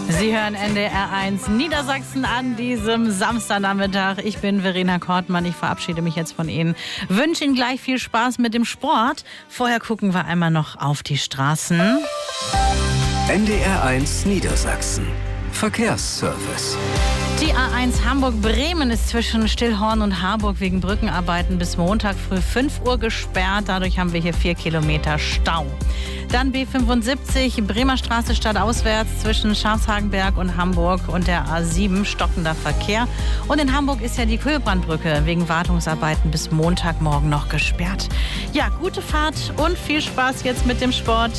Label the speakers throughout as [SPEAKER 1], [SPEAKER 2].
[SPEAKER 1] Sie hören NDR 1 Niedersachsen an diesem Samstagnachmittag. Ich bin Verena Kortmann. Ich verabschiede mich jetzt von Ihnen. Wünsche Ihnen gleich viel Spaß mit dem Sport. Vorher gucken wir einmal noch auf die Straßen.
[SPEAKER 2] NDR 1 Niedersachsen. Verkehrsservice.
[SPEAKER 1] Die A1 Hamburg-Bremen ist zwischen Stillhorn und Harburg wegen Brückenarbeiten bis Montag früh 5 Uhr gesperrt. Dadurch haben wir hier 4 Kilometer Stau. Dann B75 Bremer Straße stadtauswärts zwischen Schafshagenberg und Hamburg und der A7 stockender Verkehr. Und in Hamburg ist ja die Köhlbrandbrücke wegen Wartungsarbeiten bis Montagmorgen noch gesperrt. Ja, gute Fahrt und viel Spaß jetzt mit dem Sport.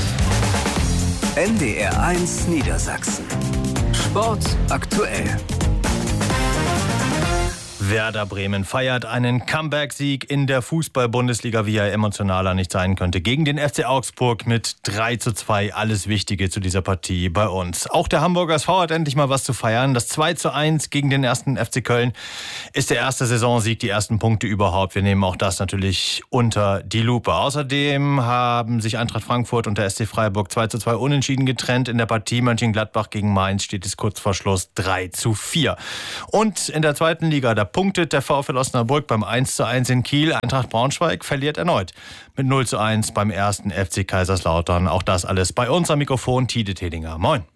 [SPEAKER 2] NDR 1 Niedersachsen. Sport aktuell.
[SPEAKER 3] Werder Bremen feiert einen Comeback-Sieg in der Fußball-Bundesliga, wie er emotionaler nicht sein könnte. Gegen den FC Augsburg mit 3:2. Alles Wichtige zu dieser Partie bei uns. Auch der Hamburger SV hat endlich mal was zu feiern. Das 2:1 gegen den 1. FC Köln ist der erste Saisonsieg, die ersten Punkte überhaupt. Wir nehmen auch das natürlich unter die Lupe. Außerdem haben sich Eintracht Frankfurt und der SC Freiburg 2:2 unentschieden getrennt. In der Partie Mönchengladbach gegen Mainz steht es kurz vor Schluss 3:4. Und in der zweiten Liga, da punktet der VfL Osnabrück beim 1:1 in Kiel. Eintracht Braunschweig verliert erneut mit 0:1 beim 1. FC Kaiserslautern. Auch das alles bei uns am Mikrofon. Tide Tedinger. Moin.